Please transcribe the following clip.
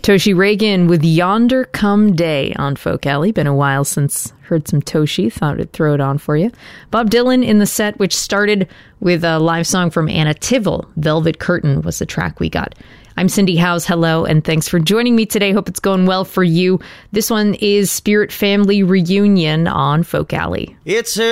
Toshi Reagan with Yonder Come Day on Folk Alley. Been a while since heard some Toshi. Thought I'd throw it on for you. Bob Dylan in the set, which started with a live song from Anna Tivell. Velvet Curtain was the track we got. I'm Cindy Howes. Hello, and thanks for joining me today. Hope it's going well for you. This one is Spirit Family Reunion on Folk Alley. It's a